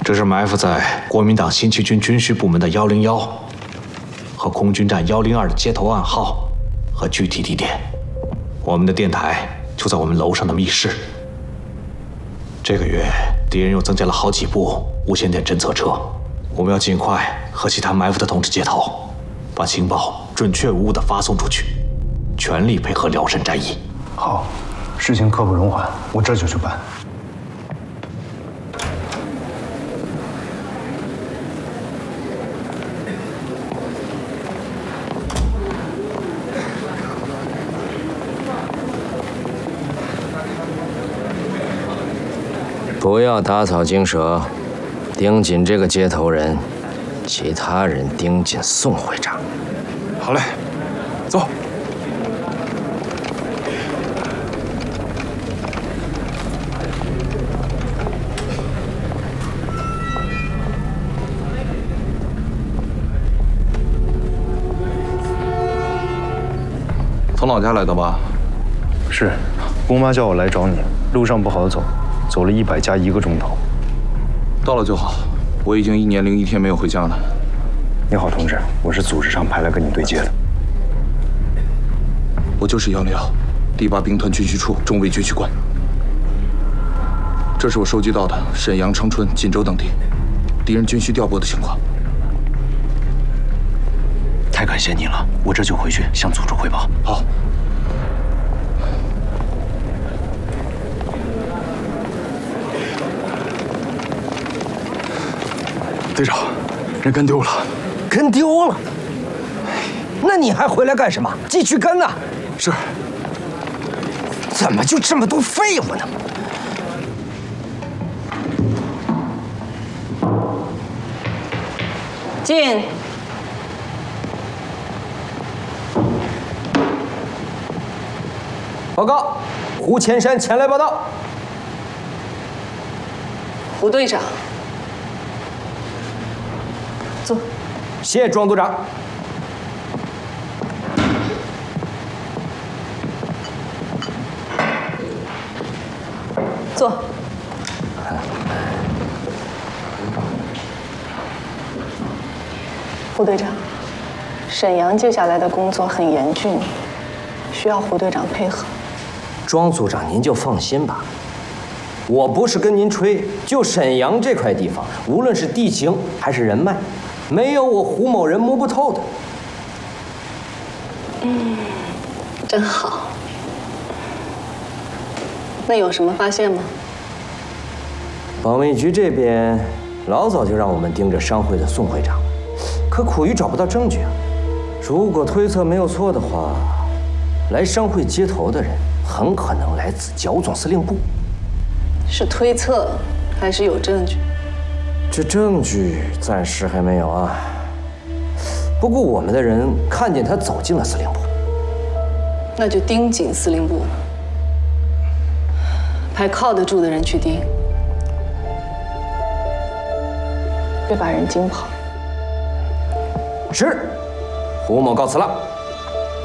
这是埋伏在国民党新七军军需部门的101和空军站102的接头暗号和具体地点。我们的电台就在我们楼上的密室。这个月，敌人又增加了好几部无线电侦测车，我们要尽快和其他埋伏的同志接头，把情报准确无误地发送出去，全力配合辽沈战役。 好，事情刻不容缓，我这就去办。 不要打草惊蛇，盯紧这个接头人，其他人盯紧宋会长。 好嘞，走。从老家来的吧？ 是，姑妈叫我来找你，路上不好走。 走了100加1个钟头， 到了就好。我已经1年01天没有回家了。 你好，同志，我是组织上派来跟你对接的。 我就是101第8兵团军需处中尉军需官。这是我收集到的沈阳、长春、锦州等地敌人军需调拨的情况。 太感谢你了，我这就回去向组织汇报。 好。 队长，人跟丢了， 跟丢了？那你还回来干什么？继续跟呐！ 是。 怎么就这么多废物呢？ 进。 报告，胡千山前来报道。 胡队长。 坐， 谢庄组长。 坐。胡队长，沈阳接下来的工作很严峻，需要胡队长配合。 庄组长，您就放心吧。 我不是跟您吹，就沈阳这块地方，无论是地形还是人脉，没有我胡某人摸不透的。 真好。那有什么发现吗？ 保密局这边老早就让我们盯着商会的宋会长，可苦于找不到证据啊。如果推测没有错的话，来商会接头的人很可能来自剿总司令部。 是推测，还是有证据？ 这证据暂时还没有啊。不过我们的人看见他走进了司令部， 那就盯紧司令部，派靠得住的人去盯，别把人惊跑。 是，胡某告辞了。